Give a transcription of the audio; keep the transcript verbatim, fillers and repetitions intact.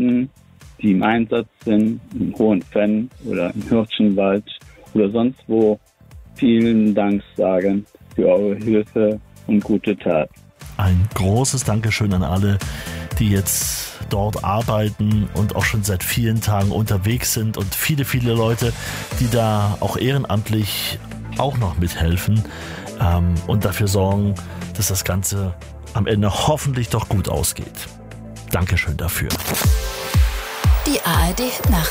Menschen, die im Einsatz sind, im Hohenfenn oder im Hirschenwald oder sonst wo, vielen Dank sagen für eure Hilfe und gute Tat. Ein großes Dankeschön an alle, die jetzt dort arbeiten und auch schon seit vielen Tagen unterwegs sind und viele, viele Leute, die da auch ehrenamtlich auch noch mithelfen ähm, und dafür sorgen, dass das Ganze am Ende hoffentlich doch gut ausgeht. Dankeschön dafür. Die A R D Nacht.